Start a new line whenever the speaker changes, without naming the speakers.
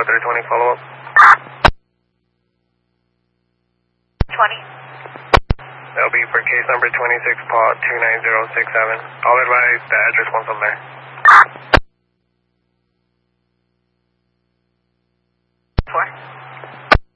Bravo 320 follow-up.
20.
That'll be for case number 26 pod 29067. I'll advise the address once I'm there.
4.